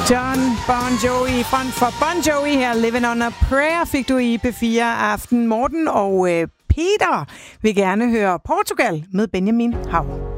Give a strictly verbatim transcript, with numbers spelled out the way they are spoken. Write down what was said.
John Bon Jovi, front for Bon Jovi her, Living on a Prayer, fik du i P fire Aften. Morten og øh, Peter vil gerne høre Portugal med Benjamin Hav.